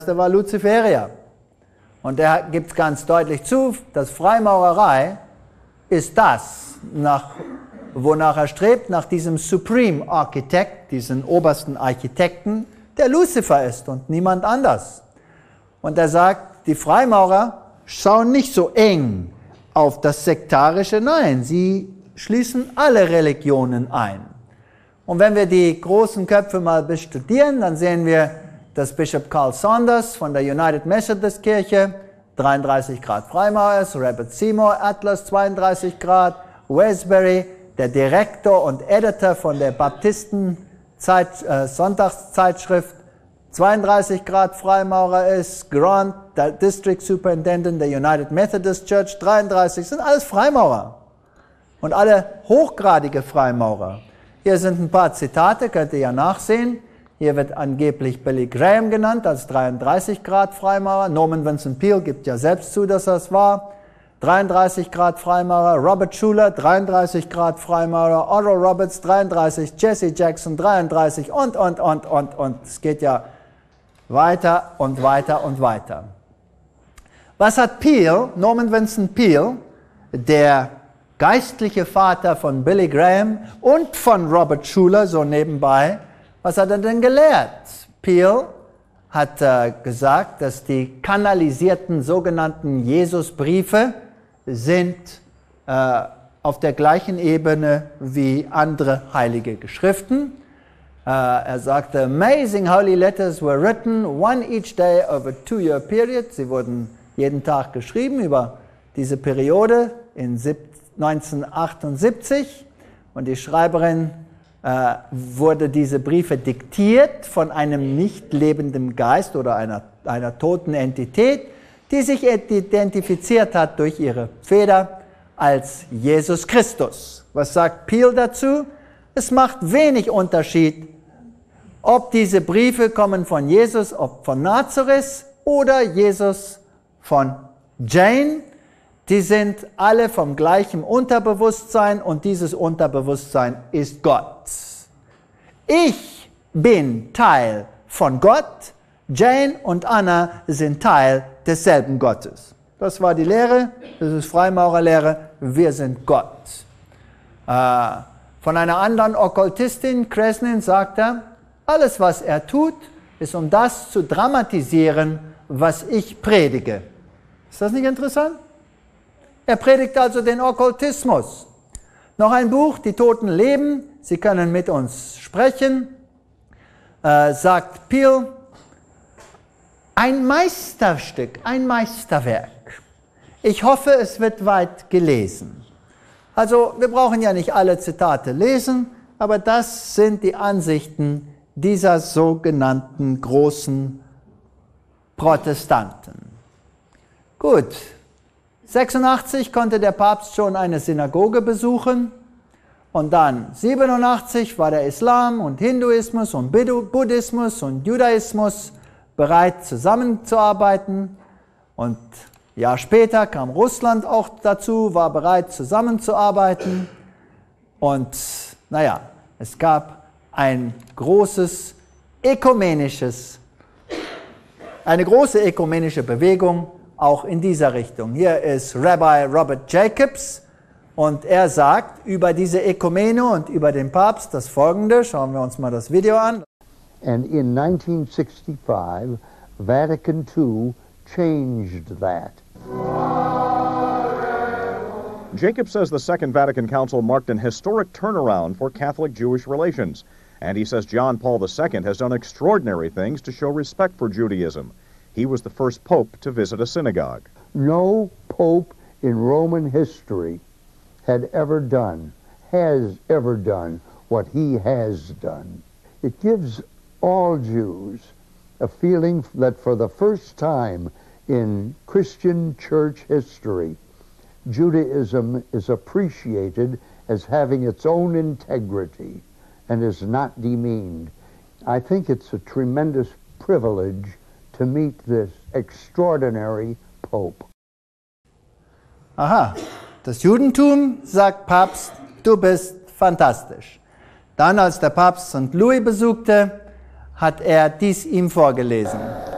Der war Luziferier. Und er gibt ganz deutlich zu, dass Freimaurerei ist das, wonach er strebt, nach diesem Supreme Architect, diesen obersten Architekten, der Luzifer ist und niemand anders. Und er sagt, die Freimaurer schauen nicht so eng auf das Sektarische, nein, sie schließen alle Religionen ein. Und wenn wir die großen Köpfe mal studieren, dann sehen wir, dass Bishop Carl Saunders von der United Methodist Kirche 33 Grad Freimaurer ist, Robert Seymour Atlas 32 Grad, Wesbury, der Direktor und Editor von der Baptisten Sonntagszeitschrift, 32 Grad Freimaurer ist, Grant, der District Superintendent der United Methodist Church, 33, sind alles Freimaurer. Und alle hochgradige Freimaurer. Hier sind ein paar Zitate, könnt ihr ja nachsehen. Hier wird angeblich Billy Graham genannt als 33 Grad Freimaurer. Norman Vincent Peale gibt ja selbst zu, dass das war. 33 Grad Freimaurer. Robert Schuller, 33 Grad Freimaurer. Oral Roberts, 33. Jesse Jackson, 33 und. Es geht ja weiter und weiter und weiter. Was hat Peale, Norman Vincent Peale, der geistliche Vater von Billy Graham und von Robert Schuller, so nebenbei, was hat er denn gelehrt? Peale hat gesagt, dass die kanalisierten sogenannten Jesusbriefe sind auf der gleichen Ebene wie andere heilige Schriften. Er sagte, amazing holy letters were written, one each day over a 2-year period. Sie wurden jeden Tag geschrieben über diese Periode in 1978. Und die Schreiberin wurde diese Briefe diktiert von einem nicht lebenden Geist oder einer toten Entität, die sich identifiziert hat durch ihre Feder als Jesus Christus. Was sagt Peale dazu? Es macht wenig Unterschied, ob diese Briefe kommen von Jesus von Nazareth oder Jesus von Jane. Die sind alle vom gleichen Unterbewusstsein und dieses Unterbewusstsein ist Gott. Ich bin Teil von Gott, Jane und Anna sind Teil desselben Gottes. Das war die Lehre, das ist Freimaurerlehre, wir sind Gott. Von einer anderen Okkultistin, Kresnin, sagt er, alles was er tut, ist um das zu dramatisieren, was ich predige. Ist das nicht interessant? Er predigt also den Okkultismus. Noch ein Buch, Die Toten leben, sie können mit uns sprechen, sagt Peale, ein Meisterstück, ein Meisterwerk. Ich hoffe, es wird weit gelesen. Also wir brauchen ja nicht alle Zitate lesen, aber das sind die Ansichten dieser sogenannten großen Protestanten. Gut. 86 konnte der Papst schon eine Synagoge besuchen und dann 87 war der Islam und Hinduismus und Buddhismus und Judaismus bereit zusammenzuarbeiten und ein Jahr später kam Russland auch dazu, war bereit zusammenzuarbeiten und es gab eine große ökumenische Bewegung auch in dieser Richtung. Hier ist Rabbi Robert Jacobs und er sagt über diese Ökumene und über den Papst das Folgende. Schauen wir uns mal das Video an. And in 1965, Vatican II changed that. Jacob says the Second Vatican Council marked an historic turnaround for Catholic-Jewish relations. And he says John Paul II has done extraordinary things to show respect for Judaism. He was the first pope to visit a synagogue. No pope in Roman history has ever done what he has done. It gives all Jews a feeling that for the first time in Christian church history, Judaism is appreciated as having its own integrity and is not demeaned. I think it's a tremendous privilege to meet this extraordinary Pope. Aha, das Judentum sagt Papst, du bist fantastisch. Dann, als der Papst St. Louis besuchte, hat er dies ihm vorgelesen.